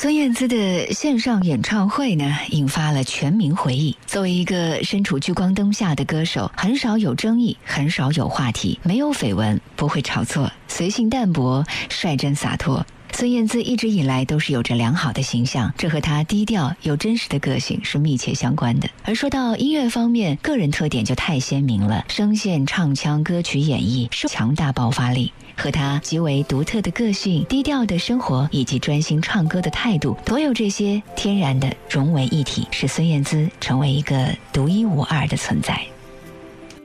孙燕姿的线上演唱会呢，引发了全民回忆。作为一个身处聚光灯下的歌手，很少有争议，很少有话题，没有绯闻，不会炒作，随性淡泊，率真洒脱。孙燕姿一直以来都是有着良好的形象，这和她低调又真实的个性是密切相关的。而说到音乐方面，个人特点就太鲜明了，声线、唱腔、歌曲演绎强大爆发力，和她极为独特的个性、低调的生活以及专心唱歌的态度，所有这些天然的融为一体，使孙燕姿成为一个独一无二的存在。